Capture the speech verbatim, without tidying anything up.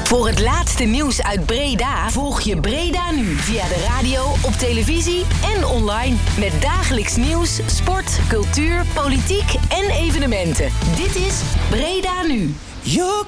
Voor het laatste nieuws uit Breda volg je Breda Nu via de radio, op televisie en online. Met dagelijks nieuws, sport, cultuur, politiek en evenementen. Dit is Breda Nu. You